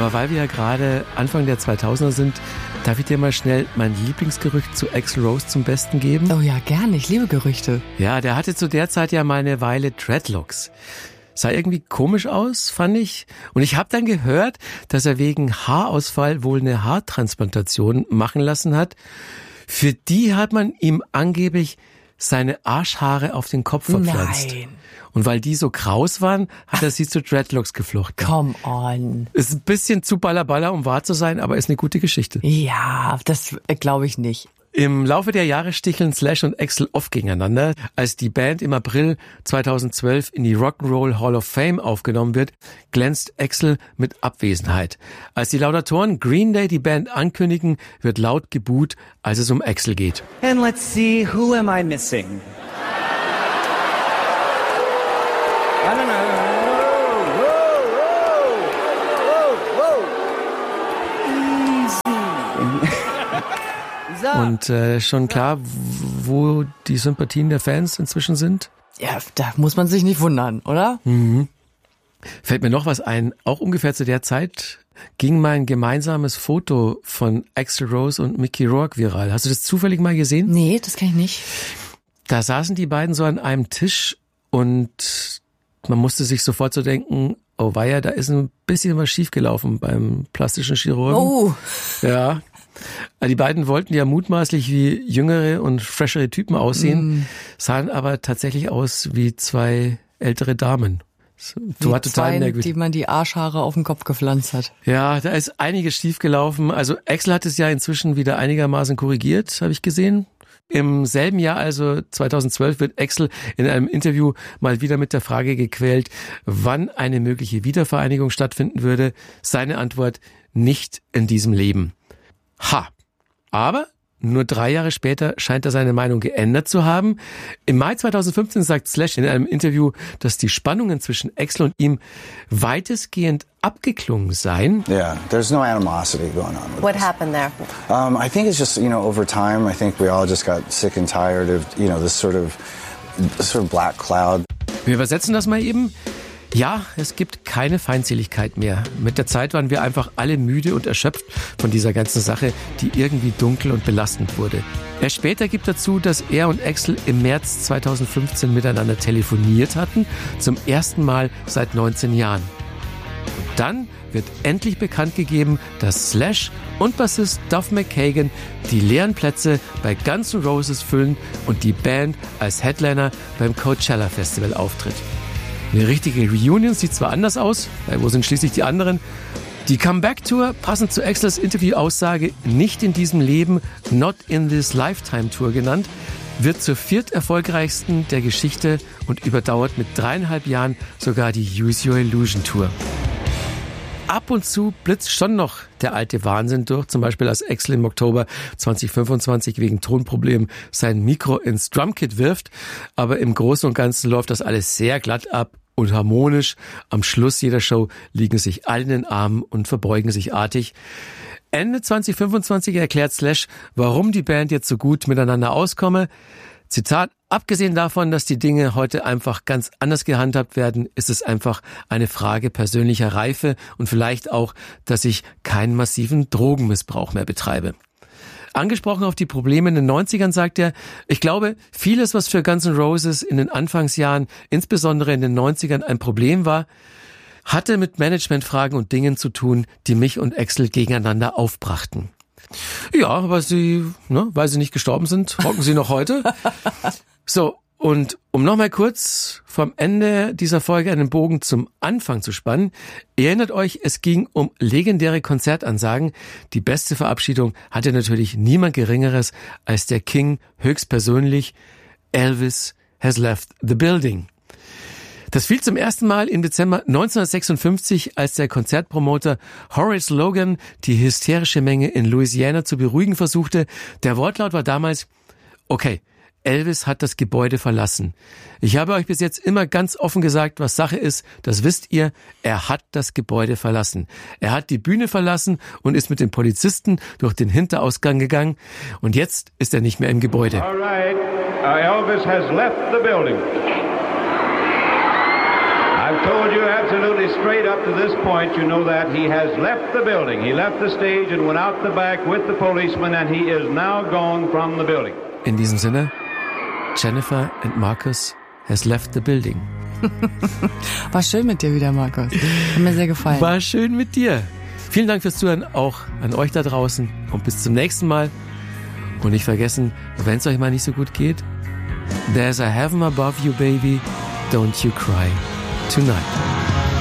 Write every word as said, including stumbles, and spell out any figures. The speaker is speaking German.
Aber weil wir ja gerade Anfang der zweitausender sind, darf ich dir mal schnell mein Lieblingsgerücht zu Axl Rose zum Besten geben? Oh ja, gerne. Ich liebe Gerüchte. Ja, der hatte zu der Zeit ja mal eine Weile Dreadlocks. Sah irgendwie komisch aus, fand ich. Und ich habe dann gehört, dass er wegen Haarausfall wohl eine Haartransplantation machen lassen hat. Für die hat man ihm angeblich seine Arschhaare auf den Kopf verpflanzt. Nein. Und weil die so kraus waren, hat er sie zu Dreadlocks geflochten. Come on. Ist ein bisschen zu ballerballer, um wahr zu sein, aber ist eine gute Geschichte. Ja, das glaube ich nicht. Im Laufe der Jahre sticheln Slash und Axl oft gegeneinander. Als die Band im April zweitausendzwölf in die Rock'n'Roll Hall of Fame aufgenommen wird, glänzt Axl mit Abwesenheit. Als die Laudatoren Green Day die Band ankündigen, wird laut geboot, als es um Axl geht. And let's see, who am I missing? I don't know. Und äh, schon klar, wo die Sympathien der Fans inzwischen sind? Ja, da muss man sich nicht wundern, oder? Mhm. Fällt mir noch was ein. Auch ungefähr zu der Zeit ging mein gemeinsames Foto von Axl Rose und Mickey Rourke viral. Hast du das zufällig mal gesehen? Nee, das kann ich nicht. Da saßen die beiden so an einem Tisch und man musste sich sofort so denken, oh weia, da ist ein bisschen was schiefgelaufen beim plastischen Chirurgen. Oh. Ja. Die beiden wollten ja mutmaßlich wie jüngere und freshere Typen aussehen, mm. sahen aber tatsächlich aus wie zwei ältere Damen. So, wie war total merkwürdig. Die man die Arschhaare auf den Kopf gepflanzt hat. Ja, da ist einiges schiefgelaufen. Also Axl hat es ja inzwischen wieder einigermaßen korrigiert, habe ich gesehen. Im selben Jahr, also zweitausendzwölf, wird Axl in einem Interview mal wieder mit der Frage gequält, wann eine mögliche Wiedervereinigung stattfinden würde. Seine Antwort: nicht in diesem Leben. Ha! Aber nur drei Jahre später scheint er seine Meinung geändert zu haben. Im Mai zweitausendfünfzehn sagt Slash in einem Interview, dass die Spannungen zwischen Axl und ihm weitestgehend abgeklungen seien. Yeah, there's no animosity going on with What this. happened there? Um, I think it's just, you know, over time, I think we all just got sick and tired of, you know, this sort of, this sort of black cloud. Wir übersetzen das mal eben. Ja, es gibt keine Feindseligkeit mehr. Mit der Zeit waren wir einfach alle müde und erschöpft von dieser ganzen Sache, die irgendwie dunkel und belastend wurde. Erst später gibt dazu, dass er und Axl im März zweitausendfünfzehn miteinander telefoniert hatten, zum ersten Mal seit neunzehn Jahren. Und dann wird endlich bekannt gegeben, dass Slash und Bassist Duff McKagan die leeren Plätze bei Guns N' Roses füllen und die Band als Headliner beim Coachella Festival auftritt. Eine richtige Reunion sieht zwar anders aus, weil wo sind schließlich die anderen? Die Comeback-Tour, passend zu Axls Interview-Aussage, nicht in diesem Leben, not in this lifetime Tour genannt, wird zur vierterfolgreichsten der Geschichte und überdauert mit dreieinhalb Jahren sogar die Use Your Illusion Tour. Ab und zu blitzt schon noch der alte Wahnsinn durch, zum Beispiel als Axl im Oktober zweitausendfünfundzwanzig wegen Tonproblemen sein Mikro ins Drumkit wirft, aber im Großen und Ganzen läuft das alles sehr glatt ab und harmonisch. Am Schluss jeder Show liegen sich alle in den Armen und verbeugen sich artig. Ende zweitausendfünfundzwanzig erklärt Slash, warum die Band jetzt so gut miteinander auskomme. Zitat: Abgesehen davon, dass die Dinge heute einfach ganz anders gehandhabt werden, ist es einfach eine Frage persönlicher Reife und vielleicht auch, dass ich keinen massiven Drogenmissbrauch mehr betreibe. Angesprochen auf die Probleme in den neunzigern sagt er, ich glaube, vieles, was für Guns N' Roses in den Anfangsjahren, insbesondere in den neunzigern, ein Problem war, hatte mit Managementfragen und Dingen zu tun, die mich und Axl gegeneinander aufbrachten. Ja, weil sie, ne, weil sie nicht gestorben sind, hocken sie noch heute. So, und um nochmal kurz vom Ende dieser Folge einen Bogen zum Anfang zu spannen, ihr erinnert euch, es ging um legendäre Konzertansagen. Die beste Verabschiedung hatte natürlich niemand Geringeres als der King höchstpersönlich. Elvis has left the building. Das fiel zum ersten Mal im Dezember neunzehnhundertsechsundfünfzig, als der Konzertpromoter Horace Logan die hysterische Menge in Louisiana zu beruhigen versuchte. Der Wortlaut war damals: Okay, Elvis hat das Gebäude verlassen. Ich habe euch bis jetzt immer ganz offen gesagt, was Sache ist. Das wisst ihr. Er hat das Gebäude verlassen. Er hat die Bühne verlassen und ist mit den Polizisten durch den Hinterausgang gegangen. Und jetzt ist er nicht mehr im Gebäude. All right. Uh, Elvis has left the building. I I've told you absolutely straight up to this point, you know that he has left the building. He left the stage and went out the back with the policeman and he is now gone from the building. In diesem Sinne, Jennifer and Marcus has left the building. War schön mit dir wieder, Markus. Hat mir sehr gefallen. War schön mit dir. Vielen Dank fürs Zuhören, auch an euch da draußen. Und bis zum nächsten Mal. Und nicht vergessen, wenn es euch mal nicht so gut geht, there's a heaven above you, baby. Don't you cry tonight.